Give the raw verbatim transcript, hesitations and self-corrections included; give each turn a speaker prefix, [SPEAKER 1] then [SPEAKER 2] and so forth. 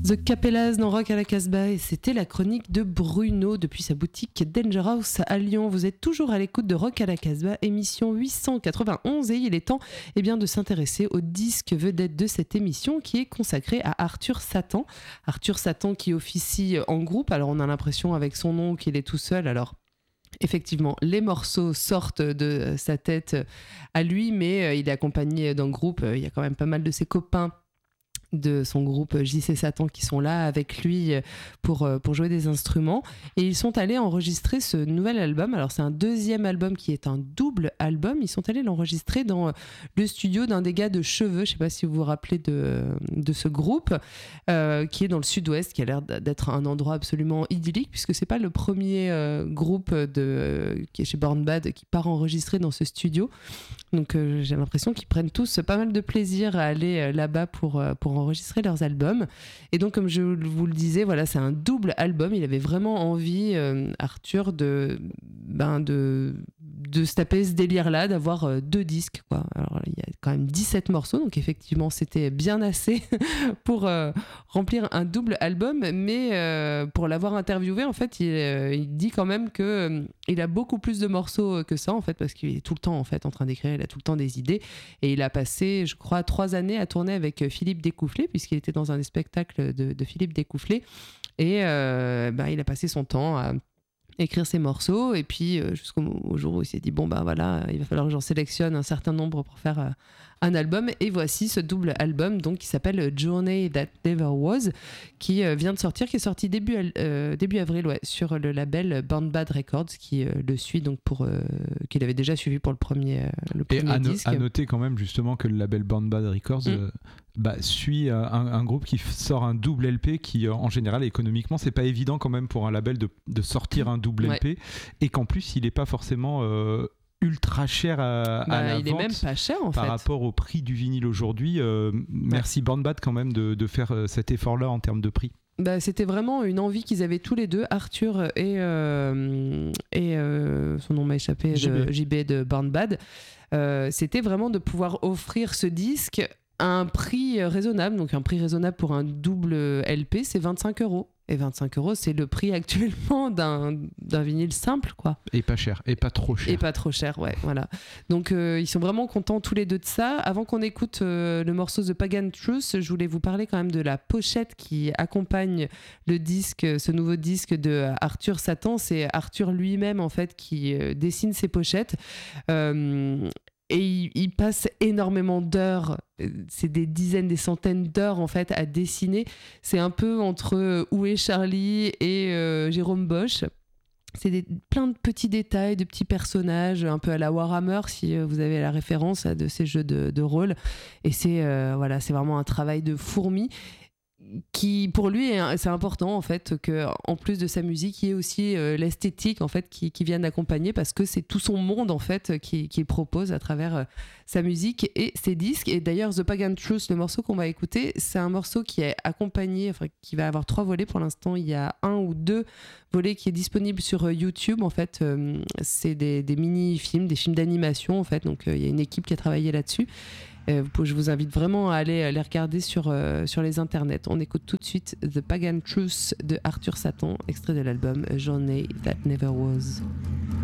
[SPEAKER 1] The Capellas dans Rock à la Casbah et c'était la chronique de Bruno depuis sa boutique Danger House à Lyon. Vous êtes toujours à l'écoute de Rock à la Casbah, émission huit cent quatre-vingt-onze et il est temps eh bien, de s'intéresser au disque vedette de cette émission qui est consacré à Arthur Satan. Arthur Satan qui officie en groupe, alors on a l'impression avec son nom qu'il est tout seul, alors effectivement, les morceaux sortent de sa tête à lui, mais il est accompagné d'un groupe, il y a quand même pas mal de ses copains de son groupe J C Satan qui sont là avec lui pour, pour jouer des instruments et ils sont allés enregistrer ce nouvel album. Alors c'est un deuxième album qui est un double album. Ils sont allés l'enregistrer dans le studio d'un des gars de Cheveux, je sais pas si vous vous rappelez de, de ce groupe euh, qui est dans le sud-ouest, qui a l'air d'être un endroit absolument idyllique puisque c'est pas le premier euh, groupe de, euh, qui est chez Born Bad qui part enregistrer dans ce studio. Donc euh, j'ai l'impression qu'ils prennent tous pas mal de plaisir à aller euh, là-bas pour, euh, pour enregistrer leurs albums. Et donc comme je vous le disais, voilà, c'est un double album. Il avait vraiment envie, euh, Arthur, de, ben, de, de se taper ce délire-là, d'avoir euh, deux disques, quoi. Alors il y a quand même dix-sept morceaux, donc effectivement c'était bien assez pour euh, remplir un double album. Mais euh, pour l'avoir interviewé, en fait, il, euh, il dit quand même que euh, il a beaucoup plus de morceaux que ça, en fait, parce qu'il est tout le temps en fait en train d'écrire. Il a tout le temps des idées et il a passé, je crois, trois années à tourner avec Philippe Découfflé puisqu'il était dans un des spectacles de, de Philippe Découfflé et euh, bah, il a passé son temps à écrire ses morceaux et puis euh, jusqu'au au jour où il s'est dit bon ben voilà, il va falloir que j'en sélectionne un certain nombre pour faire euh, un album et voici ce double album donc qui s'appelle Journey That Never Was qui euh, vient de sortir, qui est sorti début, euh, début avril ouais, sur le label Born Bad Records qui euh, le suit donc pour euh, qu'il avait déjà suivi pour le premier, euh, le premier
[SPEAKER 2] et à, no-
[SPEAKER 1] disque.
[SPEAKER 2] à noter quand même justement que le label Born Bad Records mm. euh, bah, suit euh, un, un groupe qui f- sort un double L P qui euh, en général économiquement c'est pas évident quand même pour un label de, de sortir un double ouais. L P et qu'en plus il est pas forcément euh, ultra cher à,
[SPEAKER 1] bah,
[SPEAKER 2] à la
[SPEAKER 1] il
[SPEAKER 2] vente
[SPEAKER 1] est même pas cher en
[SPEAKER 2] par
[SPEAKER 1] fait.
[SPEAKER 2] rapport au prix du vinyle aujourd'hui. Euh, ouais. Merci Born Bad quand même de, de faire euh, cet effort là en termes de prix.
[SPEAKER 1] Bah, c'était vraiment une envie qu'ils avaient tous les deux, Arthur et, euh, et euh, son nom m'a échappé,
[SPEAKER 2] J B,
[SPEAKER 1] de, J B de Born Bad. Euh, c'était vraiment de pouvoir offrir ce disque à un prix raisonnable. Donc un prix raisonnable pour un double L P, c'est vingt-cinq euros. Et vingt-cinq euros, c'est le prix actuellement d'un, d'un vinyle simple, quoi.
[SPEAKER 2] Et pas cher, et pas trop cher.
[SPEAKER 1] Et pas trop cher, ouais, voilà. Donc, euh, ils sont vraiment contents tous les deux de ça. Avant qu'on écoute euh, le morceau The Pagan Truth, je voulais vous parler quand même de la pochette qui accompagne le disque, ce nouveau disque de Arthur Satan. C'est Arthur lui-même, en fait, qui euh, dessine ses pochettes. Euh, Et il, il passe énormément d'heures, c'est des dizaines, des centaines d'heures en fait à dessiner. C'est un peu entre Où est Charlie et euh, Jérôme Bosch. C'est des, plein de petits détails, de petits personnages, un peu à la Warhammer si vous avez la référence de ces jeux de, de rôle. Et c'est, euh, voilà, c'est vraiment un travail de fourmi. Qui pour lui est, c'est important en fait que en plus de sa musique il y ait aussi euh, l'esthétique en fait qui, qui vienne accompagner parce que c'est tout son monde en fait qui, qu'il propose à travers euh, sa musique et ses disques. Et d'ailleurs The Pagan Truth, le morceau qu'on va écouter, c'est un morceau qui est accompagné, enfin qui va avoir trois volets pour l'instant. Il y a un ou deux volets qui est disponible sur euh, YouTube en fait. Euh, c'est des, des mini-films, des films d'animation en fait. Donc euh, il y a une équipe qui a travaillé là-dessus. Euh, je vous invite vraiment à aller les regarder sur, euh, sur les internets. On écoute tout de suite The Pagan Truth de Arthur Satan, extrait de l'album Journey That Never Was.